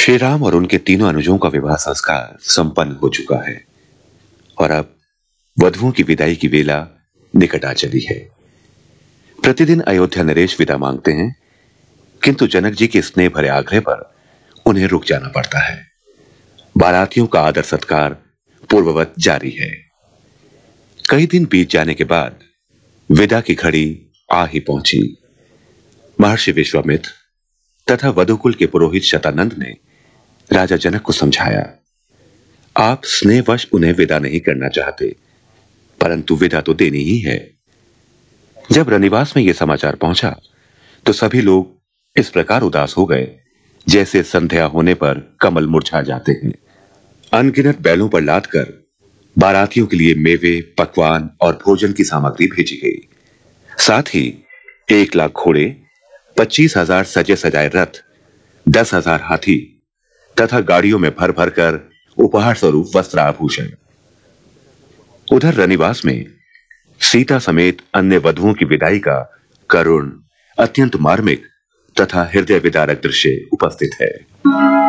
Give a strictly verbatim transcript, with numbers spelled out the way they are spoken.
श्री राम और उनके तीनों अनुजों का विवाह संस्कार संपन्न हो चुका है और अब वधुओं की विदाई की वेला निकट आ चली है। प्रतिदिन अयोध्या नरेश विदा मांगते हैं, किंतु जनक जी के स्नेह भरे आग्रह पर उन्हें रुक जाना पड़ता है। बारातियों का आदर सत्कार पूर्ववत जारी है। कई दिन बीत जाने के बाद विदा की घड़ी आ ही पहुंची। महर्षि विश्वामित्र तथा वधुकुल के पुरोहित शतानंद ने राजा जनक को समझाया, आप स्नेहवश उन्हें विदा नहीं करना चाहते, परंतु विदा तो देनी ही है। जब रनिवास में यह समाचार पहुंचा तो सभी लोग इस प्रकार उदास हो गए जैसे संध्या होने पर कमल मुरझा जाते हैं। अनगिनत बैलों पर लाद कर बारातियों के लिए मेवे, पकवान और भोजन की सामग्री भेजी गई। साथ ही एक लाख घोड़े, पच्चीस हजार सजे सजाए रथ, दस हजार हाथी तथा गाड़ियों में भर भर कर उपहार स्वरूप वस्त्र आभूषण। उधर रनिवास में सीता समेत अन्य वधुओं की विदाई का करुण, अत्यंत मार्मिक तथा हृदय विदारक दृश्य उपस्थित है।